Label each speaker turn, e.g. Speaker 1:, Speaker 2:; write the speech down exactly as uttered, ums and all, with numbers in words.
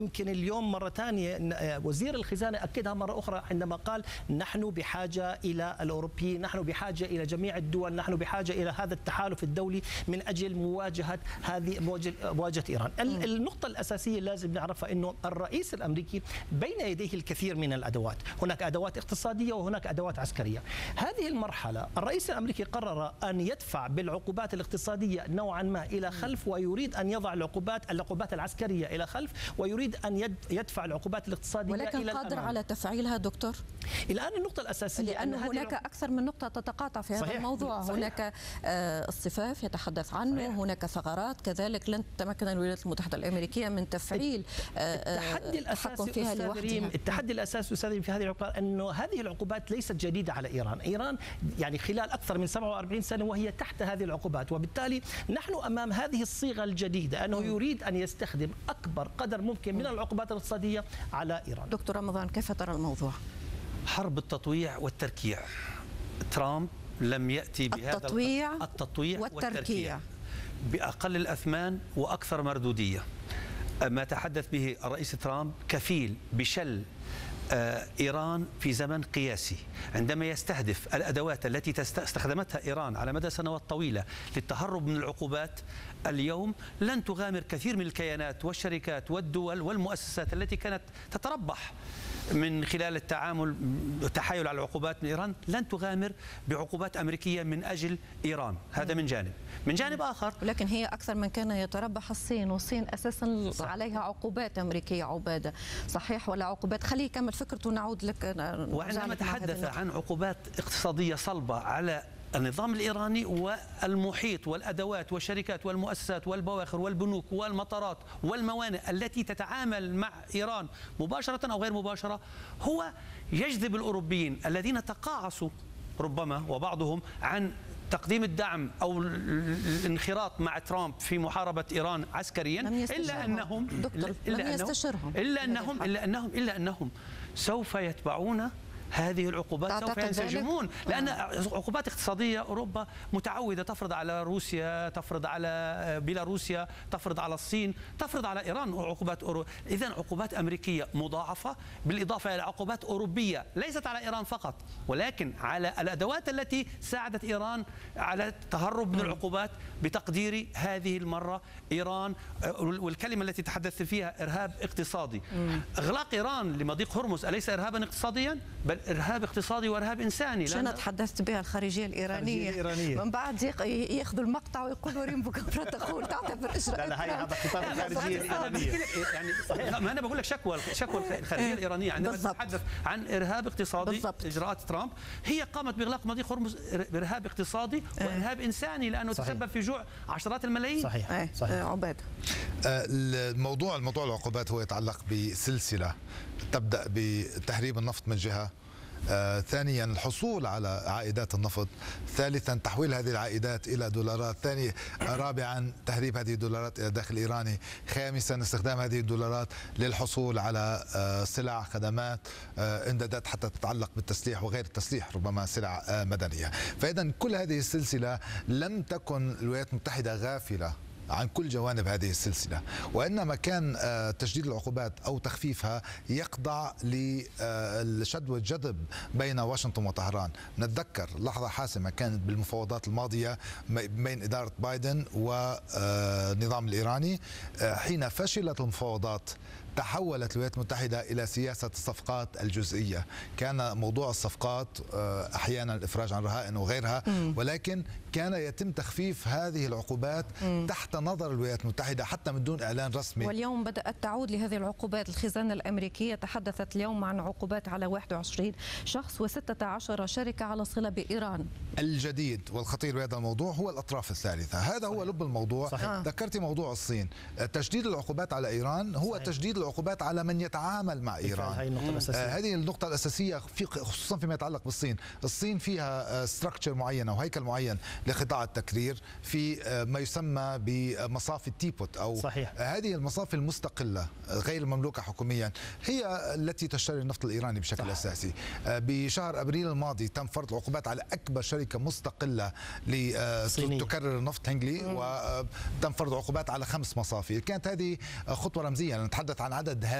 Speaker 1: يمكن اليوم مرة ثانية وزير الخزانة أكدها مرة أخرى عندما قال نحن بحاجة إلى الأوروبيين، نحن بحاجة إلى جميع الدول، نحن بحاجة إلى هذا التحالف الدولي من أجل مواجهة هذه مواجهة إيران. النقطة الأساسية لازم نعرفها أنه الرئيس الأمريكي بين يديه الكثير من الأدوات، هناك أدوات اقتصادية وهناك أدوات عسكرية. هذه المرحلة الرئيس الأمريكي قرر أن يدفع بالعقوبات الاقتصادية نوعا ما إلى خلف، ويريد أن يضع العقوبات العقوبات العسكرية إلى خلف، ويريد أن يدفع العقوبات الاقتصادية
Speaker 2: ولكن
Speaker 1: إلى
Speaker 2: قادر
Speaker 1: الأمام.
Speaker 2: على تفعيلها دكتور؟
Speaker 1: الآن النقطة الأساسية
Speaker 2: لأن
Speaker 1: أن
Speaker 2: هناك أكثر من نقطة تتقاطع في هذا الموضوع. صحيح. هناك الصفاف يتحدث عنه، صحيح. هناك ثغرات كذلك لن تتمكن الولايات المتحدة الأمريكية من تفعيل
Speaker 1: التحدي الأساسي
Speaker 2: فيها لوحدها.
Speaker 1: التحدي الأساسي أستاذ في هذه العقوبات أنه هذه العقوبات ليست جديدة على إيران. إيران يعني خلال أكثر من سبعة وأربعين سنة وهي تحت هذه العقوبات، وبالتالي نحن أمام هذه الصيغة الجديدة أنه يريد أن يستخدم أكبر قدر ممكن من العقوبات الاقتصادية على إيران.
Speaker 2: دكتور رمضان، كيف ترى الموضوع؟
Speaker 3: حرب التطويع والتركيع. ترامب لم يأتي بهذا
Speaker 2: التطويع,
Speaker 3: التطويع
Speaker 2: والتركيع. والتركيع
Speaker 3: بأقل الأثمان وأكثر مردودية. ما تحدث به الرئيس ترامب كفيل بشل إيران في زمن قياسي، عندما يستهدف الأدوات التي استخدمتها إيران على مدى سنوات طويلة للتهرب من العقوبات. اليوم لن تغامر كثير من الكيانات والشركات والدول والمؤسسات التي كانت تتربح من خلال التعامل والتحايل على العقوبات من إيران، لن تغامر بعقوبات أمريكية من أجل إيران. هذا من جانب. من جانب آخر،
Speaker 2: ولكن هي أكثر من كان يتربح الصين، والصين أساسا صح. عليها عقوبات أمريكية عبادة، صحيح؟ ولا عقوبات؟ خليه يكمل فكرته ونعود لك.
Speaker 3: وعندما تحدث عن عقوبات اقتصادية صلبة على النظام الإيراني والمحيط والأدوات والشركات والمؤسسات والبواخر والبنوك والمطارات والموانئ التي تتعامل مع إيران مباشرة أو غير مباشرة، هو يجذب الأوروبيين الذين تقاعسوا ربما وبعضهم عن تقديم الدعم أو الانخراط مع ترامب في محاربة إيران عسكريا، إلا أنهم
Speaker 2: إلا أنهم
Speaker 3: إلا أنهم إلا أنهم إلا أنهم سوف يتبعون هذه العقوبات، سوف ينسجمون، لأن عقوبات اقتصادية أوروبا متعودة تفرض على روسيا، تفرض على بيلاروسيا، تفرض على الصين، تفرض على إيران عقوبات أورو... إذن عقوبات أمريكية مضاعفة بالإضافة إلى عقوبات أوروبية ليست على إيران فقط، ولكن على الأدوات التي ساعدت إيران على التهرب من العقوبات. بتقديري هذه المرة إيران، والكلمة التي تحدثت فيها إرهاب اقتصادي، إغلاق إيران لمضيق هرمز أليس إرهابا اقتصاديا؟ بل إرهاب اقتصادي وإرهاب إنساني.
Speaker 2: أنا تحدثت بها الخارجية الإيرانية. الإيرانية من بعد ياخذوا المقطع ويقولوا ريم بكفرة تقول تعتبر إجراء.
Speaker 1: لا هي هذا خطاب الخارجية الإيرانية.
Speaker 3: يعني صحيح، ما أنا بقول لك شكوى شكوى الخارجية الإيرانية عندما تتحدث عن إرهاب اقتصادي. بالضبط. إجراءات ترامب هي قامت بإغلاق مضيق هرمز بإرهاب اقتصادي وإرهاب إنساني، لأنه صحيح. تسبب في جوع عشرات الملايين.
Speaker 1: صحيح. صحيح.
Speaker 2: عباد.
Speaker 4: الموضوع الموضوع العقوبات هو يتعلق بسلسلة تبدأ بتهريب النفط من جهة، آه، ثانيا الحصول على عائدات النفط، ثالثا تحويل هذه العائدات إلى دولارات، ثاني رابعا تهريب هذه الدولارات إلى الداخل الإيراني، خامسا استخدام هذه الدولارات للحصول على آه، سلع، خدمات، آه، إمدادات حتى تتعلق بالتسليح وغير التسليح، ربما سلع آه، مدنية. فإذا كل هذه السلسلة لم تكن الولايات المتحدة غافلة عن كل جوانب هذه السلسلة، وإنما كان تشديد العقوبات أو تخفيفها يخضع للشد والجذب بين واشنطن وطهران. نتذكر لحظة حاسمة كانت بالمفاوضات الماضية بين إدارة بايدن والنظام الإيراني، حين فشلت المفاوضات تحولت الولايات المتحدة إلى سياسة الصفقات الجزئية. كان موضوع الصفقات أحيانا الإفراج عن رهائن وغيرها، ولكن كان يتم تخفيف هذه العقوبات تحت نظر الولايات المتحدة حتى من دون إعلان رسمي.
Speaker 2: واليوم بدأت تعود لهذه العقوبات. الخزانة الأمريكية تحدثت اليوم عن عقوبات على واحد وعشرين شخص وستة عشر شركة على صلة بإيران.
Speaker 4: الجديد والخطير بهذا الموضوع هو الأطراف الثالثة، هذا هو لب الموضوع. صحيح. ذكرت موضوع الصين، تشديد العقوبات على إيران هو صحيح. تشديد العقوبات على من يتعامل مع إيران. هذه النقطة الأساسية. آه هذه النقطة الأساسية في خصوصا فيما يتعلق بالصين. الصين فيها ستراكشر معينة وهيكل معين لقطاع التكرير في آه ما يسمى بمصافي التيبوت أو صحيح. آه هذه المصافي المستقلة غير المملوكة حكوميا هي التي تشتري النفط الإيراني بشكل صح. أساسي. آه بشهر أبريل الماضي تم فرض العقوبات على أكبر شركة مستقلة لتكرر النفط، هنجلي، وتم فرض عقوبات على خمس مصافي. كانت هذه خطوة رمزية، نتحدث عن عن عدد